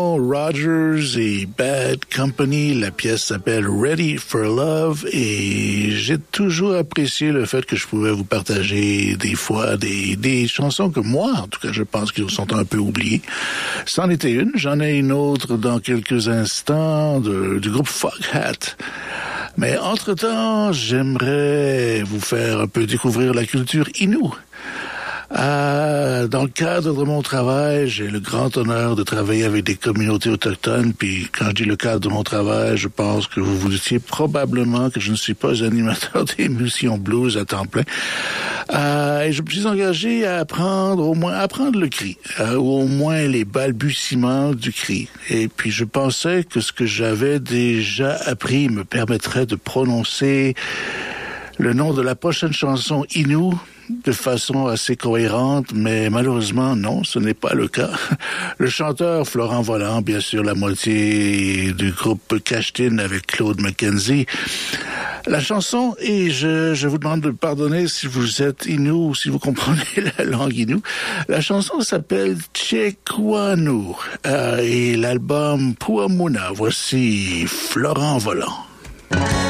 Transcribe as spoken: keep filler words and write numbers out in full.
Rogers et Bad Company, la pièce s'appelle Ready for Love et j'ai toujours apprécié le fait que je pouvais vous partager des fois des, des chansons que moi, en tout cas, je pense qu'elles sont un peu oubliées. C'en était une, j'en ai une autre dans quelques instants de, du groupe Foghat. Mais entre-temps, j'aimerais vous faire un peu découvrir la culture Innu. Euh, dans le cadre de mon travail, j'ai le grand honneur de travailler avec des communautés autochtones. Puis quand je dis le cadre de mon travail, je pense que vous vous doutiez probablement que je ne suis pas animateur d'émissions blues à temps plein. Euh, et je me suis engagé à apprendre au moins apprendre le cri, euh, ou au moins les balbutiements du cri. Et puis je pensais que ce que j'avais déjà appris me permettrait de prononcer le nom de la prochaine chanson Innu de façon assez cohérente, mais malheureusement, non, ce n'est pas le cas. Le chanteur Florent Volant, bien sûr, la moitié du groupe Cashtin avec Claude McKenzie. La chanson, et je, je vous demande de pardonner si vous êtes Innu ou si vous comprenez la langue Innu, la chanson s'appelle Tchekwanu euh, et l'album Puamuna. Voici Florent Volant.